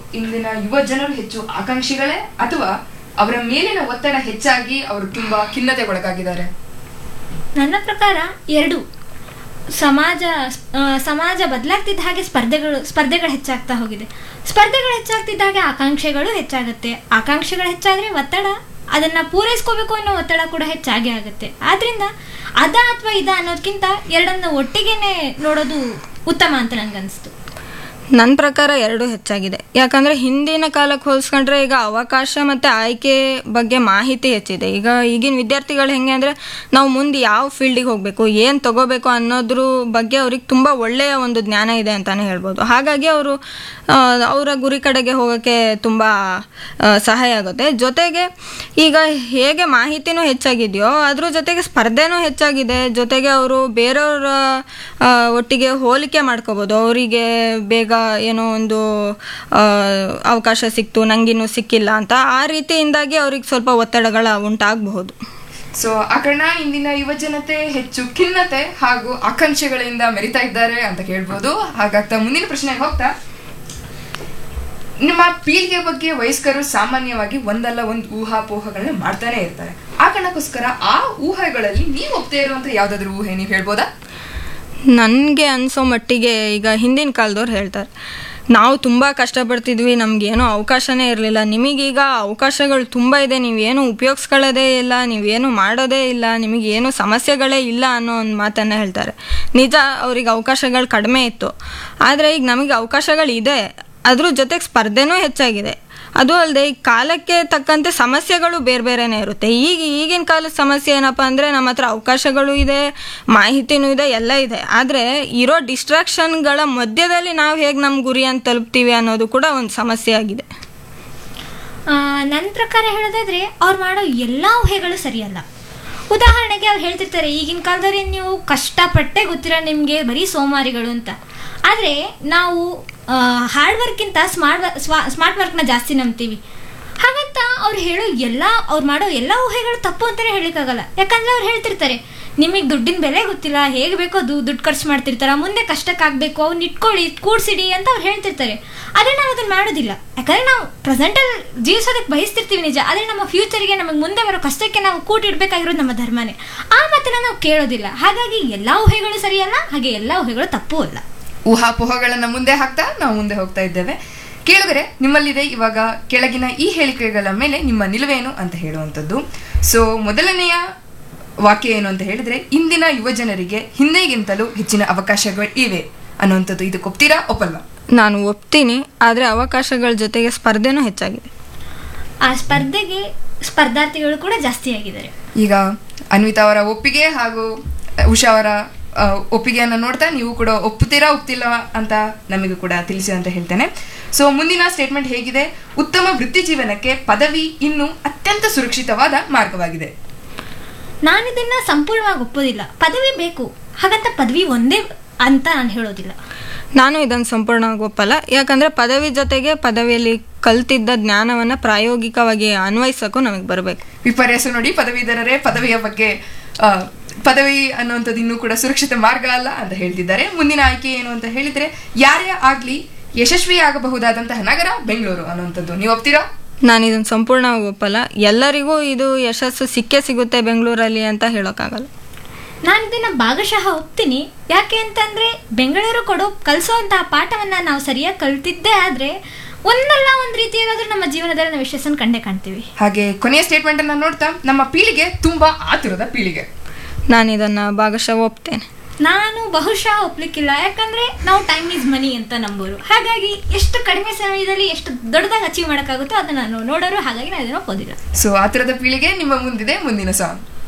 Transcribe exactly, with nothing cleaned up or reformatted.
ಇಂದಿನ ಯುವ ಜನರು ಹೆಚ್ಚು ಆಕಾಂಕ್ಷಿಗಳೇ ಅಥವಾ ಅವರ ಮೇಲಿನ ಒತ್ತಡ ಹೆಚ್ಚಾಗಿ ಅವರು ತುಂಬಾ ಖಿನ್ನತೆಗೊಳಗಾಗಿದ್ದಾರೆ? ನನ್ನ ಪ್ರಕಾರ ಎರಡು. ಸಮಾಜ ಸಮಾಜ ಬದಲಾಗ್ತಿದ್ದ ಹಾಗೆ ಸ್ಪರ್ಧೆಗಳು ಸ್ಪರ್ಧೆಗಳು ಹೆಚ್ಚಾಗ್ತಾ ಹೋಗಿದೆ. ಸ್ಪರ್ಧೆಗಳು ಹೆಚ್ಚಾಗ್ತಿದ್ದ ಹಾಗೆ ಆಕಾಂಕ್ಷೆಗಳು ಹೆಚ್ಚಾಗುತ್ತೆ. ಆಕಾಂಕ್ಷೆಗಳು ಹೆಚ್ಚಾದರೆ ಒತ್ತಡ, ಅದನ್ನು ಪೂರೈಸ್ಕೋಬೇಕು ಅನ್ನೋ ಒತ್ತಡ ಕೂಡ ಹೆಚ್ಚಾಗೇ ಆಗುತ್ತೆ. ಆದ್ದರಿಂದ ಅದ ಅಥವಾ ಇದ ಅನ್ನೋದಕ್ಕಿಂತ ಎರಡನ್ನ ಒಟ್ಟಿಗೆನೆ ನೋಡೋದು ಉತ್ತಮ ಅಂತ ನನಗನ್ನಿಸ್ತು. ನನ್ನ ಪ್ರಕಾರ ಎರಡು ಹೆಚ್ಚಾಗಿದೆ. ಯಾಕಂದರೆ ಹಿಂದಿನ ಕಾಲಕ್ಕೆ ಹೋಲಿಸ್ಕೊಂಡ್ರೆ ಈಗ ಅವಕಾಶ ಮತ್ತು ಆಯ್ಕೆ ಬಗ್ಗೆ ಮಾಹಿತಿ ಹೆಚ್ಚಿದೆ. ಈಗ ಈಗಿನ ವಿದ್ಯಾರ್ಥಿಗಳು ಹೆಂಗೆ ಅಂದರೆ ನಾವು ಮುಂದೆ ಯಾವ ಫೀಲ್ಡಿಗೆ ಹೋಗಬೇಕು, ಏನು ತಗೋಬೇಕು ಅನ್ನೋದ್ರ ಬಗ್ಗೆ ಅವ್ರಿಗೆ ತುಂಬ ಒಳ್ಳೆಯ ಒಂದು ಜ್ಞಾನ ಇದೆ ಅಂತಲೇ ಹೇಳ್ಬೋದು. ಹಾಗಾಗಿ ಅವರು ಅವರ ಗುರಿ ಕಡೆಗೆ ಹೋಗೋಕ್ಕೆ ತುಂಬ ಸಹಾಯ ಆಗುತ್ತೆ. ಜೊತೆಗೆ ಈಗ ಹೇಗೆ ಮಾಹಿತಿನೂ ಹೆಚ್ಚಾಗಿದೆಯೋ ಅದ್ರ ಜೊತೆಗೆ ಸ್ಪರ್ಧೆನೂ ಹೆಚ್ಚಾಗಿದೆ. ಜೊತೆಗೆ ಅವರು ಬೇರೆಯವರ ಒಟ್ಟಿಗೆ ಹೋಲಿಕೆ ಮಾಡ್ಕೋಬೋದು. ಅವರಿಗೆ ಬೇಗ ಏನೋ ಒಂದು ಅವಕಾಶ ಸಿಕ್ತು, ನಂಗಿನ್ನೂ ಸಿಕ್ಕಿಲ್ಲ ಅಂತ, ಆ ರೀತಿಯಿಂದಾಗಿ ಅವ್ರಿಗೆ ಸ್ವಲ್ಪ ಒತ್ತಡಗಳ ಉಂಟಾಗಬಹುದು. ಸೊ ಆ ಕಾರಣ ಇಂದಿನ ಯುವ ಜನತೆ ಹೆಚ್ಚು ಖಿನ್ನತೆ ಹಾಗೂ ಆಕಾಂಕ್ಷೆಗಳಿಂದ ಮೆರಿತಾ ಇದ್ದಾರೆ ಅಂತ ಹೇಳ್ಬೋದು. ಹಾಗಾಗ್ತಾ ಮುಂದಿನ ಪ್ರಶ್ನೆಗೆ ಹೋಗ್ತಾ, ನಿಮ್ಮ ಪೀಳಿಗೆ ಬಗ್ಗೆ ವಯಸ್ಕರು ಸಾಮಾನ್ಯವಾಗಿ ಒಂದಲ್ಲ ಒಂದು ಊಹಾಪೋಹಗಳನ್ನ ಮಾಡ್ತಾನೆ ಇರ್ತಾರೆ. ಆ ಕಾರಣಕ್ಕೋಸ್ಕರ ಆ ಊಹೆಗಳಲ್ಲಿ ನೀವು ಒಪ್ತೇ ಇರುವಂತ ಯಾವ್ದಾದ್ರು ಊಹೆ ನೀವು ಹೇಳ್ಬೋದಾ? ನನಗೆ ಅನಿಸೋ ಮಟ್ಟಿಗೆ ಈಗ ಹಿಂದಿನ ಕಾಲದವ್ರು ಹೇಳ್ತಾರೆ, ನಾವು ತುಂಬ ಕಷ್ಟಪಡ್ತಿದ್ವಿ, ನಮಗೇನೋ ಅವಕಾಶನೇ ಇರಲಿಲ್ಲ, ನಿಮಗೀಗ ಅವಕಾಶಗಳು ತುಂಬ ಇದೆ, ನೀವೇನು ಉಪಯೋಗಿಸ್ಕೊಳ್ಳೋದೇ ಇಲ್ಲ, ನೀವೇನು ಮಾಡೋದೇ ಇಲ್ಲ, ನಿಮಗೇನು ಸಮಸ್ಯೆಗಳೇ ಇಲ್ಲ ಅನ್ನೋ ಒಂದು ಮಾತನ್ನು ಹೇಳ್ತಾರೆ. ನಿಜ, ಅವ್ರಿಗೆ ಅವಕಾಶಗಳು ಕಡಿಮೆ ಇತ್ತು. ಆದರೆ ಈಗ ನಮಗೆ ಅವಕಾಶಗಳಿದೆ, ಅದ್ರ ಜೊತೆಗೆ ಸ್ಪರ್ಧೆನೂ ಹೆಚ್ಚಾಗಿದೆ. ಅದು ಅಲ್ಲದೆ ಈ ಕಾಲಕ್ಕೆ ತಕ್ಕಂತೆ ಸಮಸ್ಯೆಗಳು ಬೇರೆ ಬೇರೆನೇ ಇರುತ್ತೆ. ಈಗ ಈಗಿನ ಕಾಲದ ಸಮಸ್ಯೆ ಏನಪ್ಪ ಅಂದರೆ ನಮ್ಮ ಹತ್ರ ಅವಕಾಶಗಳು ಇದೆ, ಮಾಹಿತಿನೂ ಇದೆ, ಎಲ್ಲ ಇದೆ. ಆದರೆ ಇರೋ ಡಿಸ್ಟ್ರಾಕ್ಷನ್ಗಳ ಮಧ್ಯದಲ್ಲಿ ನಾವು ಹೇಗೆ ನಮ್ಮ ಗುರಿಯನ್ನು ತಲುಪ್ತೀವಿ ಅನ್ನೋದು ಕೂಡ ಒಂದು ಸಮಸ್ಯೆ ಆಗಿದೆ. ನನ್ನ ಪ್ರಕಾರ ಹೇಳೋದಾದರೆ ಅವ್ರು ಮಾಡೋ ಎಲ್ಲ ಊಹೆಗಳು ಸರಿಯಲ್ಲ. ಉದಾಹರಣೆಗೆ ಅವ್ರು ಹೇಳ್ತಿರ್ತಾರೆ, ಈಗಿನ ಕಾಲದಲ್ಲಿ ನೀವು ಕಷ್ಟಪಟ್ಟೆ ಗೊತ್ತಿರೋ ನಿಮಗೆ ಬರೀ ಸೋಮಾರಿಗಳು ಅಂತ. ಆದರೆ ನಾವು ಹಾರ್ಡ್ ವರ್ಕ್ಗಿಂತ ಸ್ಮಾರ್ಟ್ ಸ್ಮಾರ್ಟ್ ವರ್ಕ್ನ ಜಾಸ್ತಿ ನಂಬ್ತೀವಿ. ಹಾಗಂತ ಅವ್ರು ಹೇಳೋ ಎಲ್ಲ ಅವ್ರು ಮಾಡೋ ಎಲ್ಲ ಊಹೆಗಳು ತಪ್ಪು ಅಂತಲೇ ಹೇಳೋಕ್ಕಾಗಲ್ಲ. ಯಾಕಂದರೆ ಅವ್ರು ಹೇಳ್ತಿರ್ತಾರೆ, ನಿಮಗೆ ದುಡ್ಡಿನ ಬೆಲೆ ಗೊತ್ತಿಲ್ಲ, ಹೇಗೆ ಬೇಕೋ ಅದು ದುಡ್ಡು ಖರ್ಚು ಮಾಡ್ತಿರ್ತಾರೆ, ಮುಂದೆ ಕಷ್ಟಕ್ಕಾಗಬೇಕು, ಅವ್ನು ಇಟ್ಕೊಳ್ಳಿ, ಕೂಡ್ಸಿಡಿ ಅಂತ ಅವ್ರು ಹೇಳ್ತಿರ್ತಾರೆ. ಆದರೆ ನಾವು ಅದನ್ನು ಮಾಡೋದಿಲ್ಲ. ಯಾಕಂದರೆ ನಾವು ಪ್ರೆಸೆಂಟಲ್ಲಿ ಜೀವಿಸೋದಕ್ಕೆ ಬಯಸ್ತಿರ್ತೀವಿ ನಿಜ, ಆದರೆ ನಮ್ಮ ಫ್ಯೂಚರ್ಗೆ ನಮಗೆ ಮುಂದೆ ಬರೋ ಕಷ್ಟಕ್ಕೆ ನಾವು ಕೂಟಿಡ್ಬೇಕಾಗಿರೋದು ನಮ್ಮ ಧರ್ಮನೇ. ಆ ಮಾತನ್ನು ನಾವು ಕೇಳೋದಿಲ್ಲ. ಹಾಗಾಗಿ ಎಲ್ಲ ಊಹೆಗಳು ಸರಿಯಲ್ಲ, ಹಾಗೆ ಎಲ್ಲ ಊಹೆಗಳು ತಪ್ಪೂ ಅಲ್ಲ. ಊಹಾಪೋಹಗಳನ್ನ ಮುಂದೆ ಹಾಕ್ತಾ ನಾವು ಮುಂದೆ ಹೋಗ್ತಾ ಇದ್ದೇವೆ. ಕೇಳುಗರೆ, ನಿಮ್ಮಲ್ಲಿದೆ ಇವಾಗ ಕೆಳಗಿನ ಈ ಹೇಳಿಕೆಗಳ ಮೇಲೆ ನಿಮ್ಮ ನಿಲುವೇನು ಅಂತ ಹೇಳುವಂಥದ್ದು. ಸೊ ಮೊದಲನೆಯ ವಾಕ್ಯ ಏನು ಅಂತ ಹೇಳಿದ್ರೆ, ಇಂದಿನ ಯುವ ಜನರಿಗೆ ಹಿಂದೆಗಿಂತಲೂ ಹೆಚ್ಚಿನ ಅವಕಾಶಗಳು ಇವೆ ಅನ್ನುವಂಥದ್ದು. ಇದಕ್ಕೆ ಒಪ್ತೀರಾ, ಒಪ್ಪಲ್ವಾ? ನಾನು ಒಪ್ತೀನಿ, ಆದರೆ ಅವಕಾಶಗಳ ಜೊತೆಗೆ ಸ್ಪರ್ಧೆನೂ ಹೆಚ್ಚಾಗಿದೆ. ಆ ಸ್ಪರ್ಧೆಗೆ ಸ್ಪರ್ಧಾರ್ಥಿಗಳು ಕೂಡ ಜಾಸ್ತಿ ಆಗಿದ್ದಾರೆ. ಈಗ ಅನ್ವಿತಾ ಅವರ ಒಪ್ಪಿಗೆ ಹಾಗೂ ಉಷಾ ಅವರ ಒಪ್ಪಿಗೆಯನ್ನು ನೋಡ್ತಾ ನೀವು ಕೂಡ ಒಪ್ಪುತ್ತೀರಾ ಒಪ್ತಿಲ್ಲ ಅಂತ ನಮಗೂ ಕೂಡ ತಿಳಿಸಿ ಅಂತ ಹೇಳ್ತೇನೆ. ಸೊ ಮುಂದಿನ ಸ್ಟೇಟ್ಮೆಂಟ್ ಹೇಗಿದೆ, ಉತ್ತಮ ವೃತ್ತಿ ಜೀವನಕ್ಕೆ ಪದವಿ ಇನ್ನೂ ಅತ್ಯಂತ ಸುರಕ್ಷಿತವಾದ ಮಾರ್ಗವಾಗಿದೆ. ನಾನಿದನ್ನ ಸಂಪೂರ್ಣವಾಗಿ ಒಪ್ಪೋದಿಲ್ಲ. ಪದವಿ ಬೇಕು, ಹಾಗಂತ ಪದವಿ ಒಂದೇ ಅಂತ ನಾನು ಹೇಳೋದಿಲ್ಲ. ನಾನು ಇದನ್ನು ಸಂಪೂರ್ಣವಾಗಿ ಒಪ್ಪಲ್ಲ. ಯಾಕಂದರೆ ಪದವಿ ಜೊತೆಗೆ ಪದವಿಯಲ್ಲಿ ಕಲ್ತಿದ್ದ ಜ್ಞಾನವನ್ನು ಪ್ರಾಯೋಗಿಕವಾಗಿ ಅನ್ವಯಿಸೋಕ್ಕೂ ನಮಗೆ ಬರಬೇಕು. ವಿಪರ್ಯಾಸ ನೋಡಿ, ಪದವೀಧರರೇ ಪದವಿಯ ಬಗ್ಗೆ ಪದವಿ ಅನ್ನುವಂಥದ್ದು ಇನ್ನೂ ಕೂಡ ಸುರಕ್ಷಿತ ಮಾರ್ಗ ಅಲ್ಲ ಅಂತ ಹೇಳ್ತಿದ್ದಾರೆ. ಮುಂದಿನ ಆಯ್ಕೆ ಏನು ಅಂತ ಹೇಳಿದ್ರೆ, ಯಾರೇ ಆಗ್ಲಿ ಯಶಸ್ವಿ ಆಗಬಹುದಾದಂತಹ ನಗರ ಬೆಂಗಳೂರು ಅನ್ನುವಂಥದ್ದು. ನೀವು ಒಪ್ತೀರಾ? ನಾನು ಇದನ್ನು ಸಂಪೂರ್ಣವಾಗಿ ಒಪ್ಪಲ್ಲ. ಎಲ್ಲರಿಗೂ ಇದು ಯಶಸ್ಸು ಸಿಕ್ಕೇ ಸಿಗುತ್ತೆ ಬೆಂಗಳೂರಲ್ಲಿ ಅಂತ ಹೇಳೋಕ್ಕಾಗಲ್ಲ. ನಾನು ಇದನ್ನ ಭಾಗಶಃ ಒಪ್ತೀನಿ. ಯಾಕೆ ಅಂತಂದ್ರೆ ಬೆಂಗಳೂರು ಕೊಡೋ ಕಲಿಸೋಂತಹ ಪಾಠವನ್ನ ನಾವು ಸರಿಯಾಗಿ ಕಲ್ತಿದ್ದೇ ಆದ್ರೆ ಒಂದಲ್ಲ ಒಂದು ರೀತಿಯಾದ್ರೂ ನಮ್ಮ ಜೀವನದಲ್ಲಿ ನಾವು ಯಶಸ್ಸನ್ನು ಕಂಡೇ ಕಾಣ್ತೀವಿ. ಹಾಗೆ ಕೊನೆಯ ಸ್ಟೇಟ್ಮೆಂಟ್ ಅನ್ನ ನೋಡ್ತಾ, ನಮ್ಮ ಪೀಳಿಗೆ ತುಂಬಾ ಆತುರದ ಪೀಳಿಗೆ. ನಾನು ಇದನ್ನ ಭಾಗಶಃ ಒಪ್ತೇನೆ. ನಾನು ಬಹುಶಃ ಒಪ್ಲಿಕ್ಕಿಲ್ಲ. ಯಾಕಂದ್ರೆ ನಾವು ಟೈಮ್ ಈಸ್ ಮನಿ ಅಂತ ನಂಬೋರು. ಹಾಗಾಗಿ ಎಷ್ಟು ಕಡಿಮೆ ಸಮಯದಲ್ಲಿ ಎಷ್ಟು ದೊಡ್ಡದಾಗಿ ಅಚೀವ್ ಮಾಡೋಕ್ಕಾಗುತ್ತೋ ಅದನ್ನ ನಾನು ನೋಡೋರು. ಹಾಗಾಗಿ ನಾನು ಇದನ್ನ ಒಪ್ಪೋದಿಲ್ಲ. ಸೊ ಆತುರದ ಪೀಳಿಗೆ ನಿಮ್ಮ ಮುಂದಿದೆ. ಮುಂದಿನ ಸಾಂಗ್.